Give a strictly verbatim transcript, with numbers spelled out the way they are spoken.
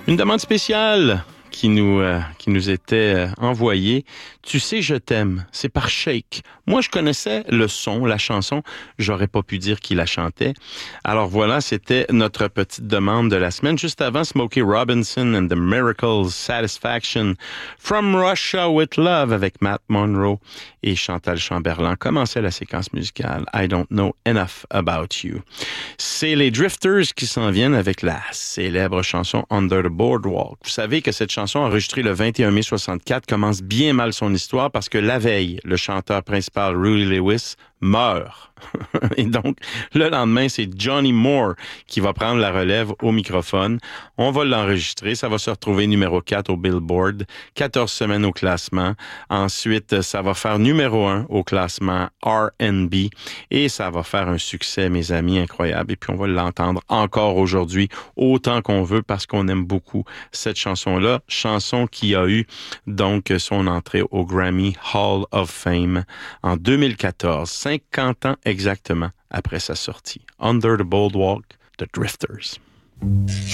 Une demande spéciale qui nous, euh, qui nous était euh, envoyée. Tu sais, je t'aime. C'est par Shake. Moi, je connaissais le son, la chanson. J'aurais pas pu dire qui la chantait. Alors voilà, c'était notre petite demande de la semaine. Juste avant, Smokey Robinson and the Miracles, Satisfaction. From Russia with Love avec Matt Monro et Chantal Chamberlain commençait la séquence musicale I Don't Know Enough About You. C'est les Drifters qui s'en viennent avec la célèbre chanson Under the Boardwalk. Vous savez que cette chanson enregistrée le vingt et un mai soixante-quatre commence bien mal son histoire parce que la veille, le chanteur principal Rudy Lewis meurt. Et donc, le lendemain, c'est Johnny Moore qui va prendre la relève au microphone. On va l'enregistrer. Ça va se retrouver numéro quatre au Billboard. quatorze semaines au classement. Ensuite, ça va faire numéro un au classement R and B. Et ça va faire un succès, mes amis, incroyable. Et puis, on va l'entendre encore aujourd'hui, autant qu'on veut, parce qu'on aime beaucoup cette chanson-là. Chanson qui a eu, donc, son entrée au Grammy Hall of Fame en deux mille quatorze. cinquante ans exactement après sa sortie. Under the Boardwalk, The Drifters.